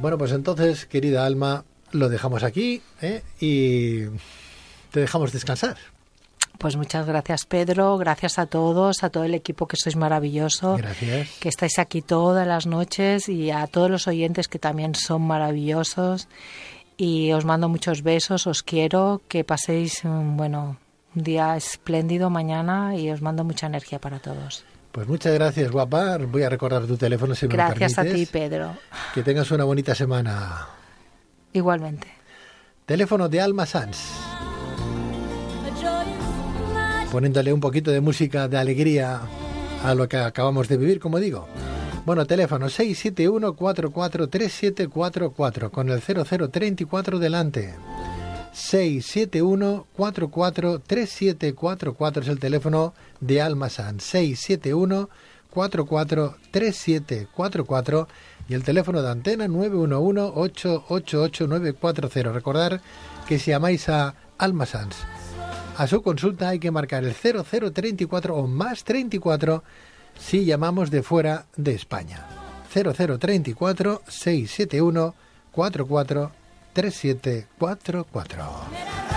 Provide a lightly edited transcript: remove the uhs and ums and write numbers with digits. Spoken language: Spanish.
Bueno, pues entonces, querida Alma, lo dejamos aquí, y te dejamos descansar. Pues muchas gracias, Pedro, gracias a todos, a todo el equipo que sois maravilloso. Gracias. Que estáis aquí todas las noches y a todos los oyentes que también son maravillosos. Y os mando muchos besos, os quiero, que paséis, un día espléndido mañana y os mando mucha energía para todos. Pues muchas gracias, guapa. Voy a recordar tu teléfono si me lo permites. Gracias a ti, Pedro. Que tengas una bonita semana. Igualmente. Teléfono de Alma Sanz. Poniéndole un poquito de música de alegría a lo que acabamos de vivir, como digo. Bueno, teléfono 671-443744 con el 0034 delante. 671-443744 es el teléfono de Alma Sanz. 671-443744 y el teléfono de antena 911-888-940. Recordar que si llamáis a Alma Sanz, a su consulta hay que marcar el 0034 o más 34 si llamamos de fuera de España. 0034 671 44 3744.